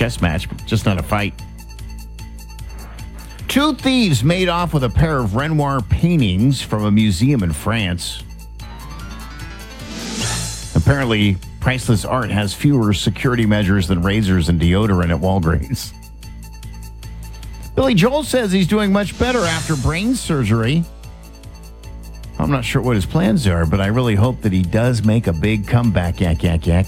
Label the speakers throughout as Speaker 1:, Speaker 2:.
Speaker 1: chess match, just not a fight. 2 thieves made off with a pair of Renoir paintings from a museum in France. Apparently, priceless art has fewer security measures than razors and deodorant at Walgreens. Billy Joel says he's doing much better after brain surgery. I'm not sure what his plans are, but I really hope that he does make a big comeback. Yak, yak, yak.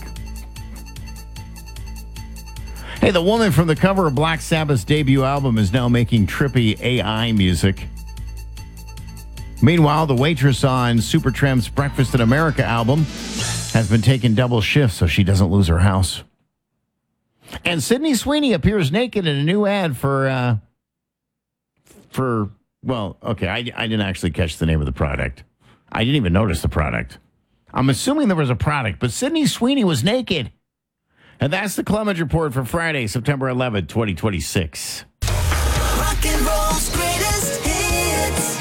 Speaker 1: Hey, the woman from the cover of Black Sabbath's debut album is now making trippy AI music. Meanwhile, the waitress on Supertramp's Breakfast in America album has been taking double shifts so she doesn't lose her house. And Sydney Sweeney appears naked in a new ad I didn't actually catch the name of the product. I didn't even notice the product. I'm assuming there was a product, but Sydney Sweeney was naked. And that's the Clemens Report for Friday, September 11th, 2026.
Speaker 2: Rock and roll's greatest hits.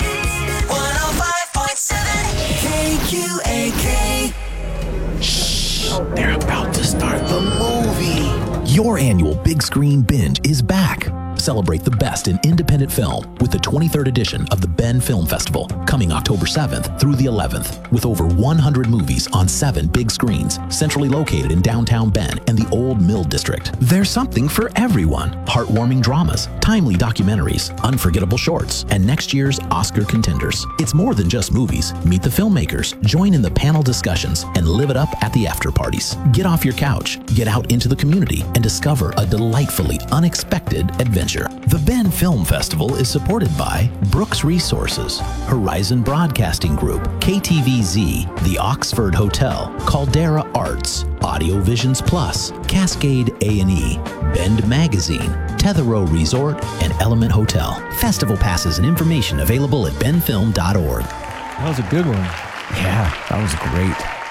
Speaker 2: 105.7 KQAK.
Speaker 3: Shh, they're about to start the movie. Your annual Big Screen Binge is back. Celebrate the best in independent film with the 23rd edition of the Ben Film Festival, coming October 7th through the 11th, with over 100 movies on 7 big screens, centrally located in downtown Ben and the Old Mill District. There's something for everyone. Heartwarming dramas, timely documentaries, unforgettable shorts, and next year's Oscar contenders. It's more than just movies. Meet the filmmakers, join in the panel discussions, and live it up at the after parties. Get off your couch, get out into the community, and discover a delightfully unexpected adventure. The Ben Film Festival is supported by Brooks Resources, Horizon Broadcasting Group, KTVZ, the Oxford Hotel, Caldera Arts, Audio Visions Plus, Cascade A&E, Bend Magazine, Tetherow Resort, and Element Hotel. Festival passes and information available at benfilm.org.
Speaker 4: That was a good one.
Speaker 3: Yeah, that was great.